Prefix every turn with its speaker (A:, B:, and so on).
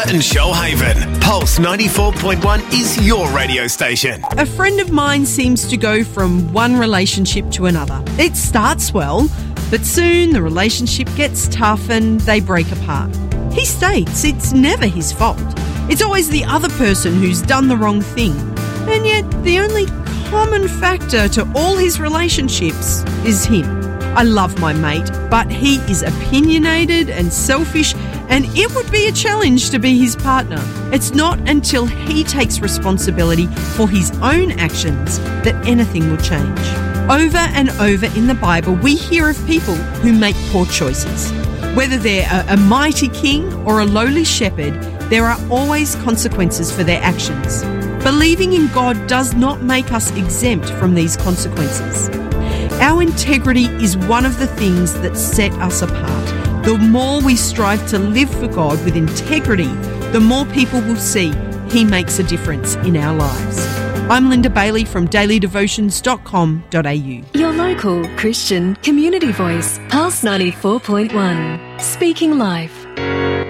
A: And Shoalhaven, Pulse 94.1 is your radio station.
B: A friend of mine seems to go from one relationship to another. It starts well, but soon the relationship gets tough and they break apart. He states it's never his fault. It's always the other person who's done the wrong thing. And yet the only common factor to all his relationships is him. I love my mate, but he is opinionated and selfish, and it would be a challenge to be his partner. It's not until he takes responsibility for his own actions that anything will change. Over and over in the Bible, we hear of people who make poor choices. Whether they're a mighty king or a lowly shepherd, there are always consequences for their actions. Believing in God does not make us exempt from these consequences. Our integrity is one of the things that set us apart. The more we strive to live for God with integrity, the more people will see He makes a difference in our lives. I'm Linda Bailey from dailydevotions.com.au.
C: Your local Christian community voice, Pulse 94.1. Speaking life.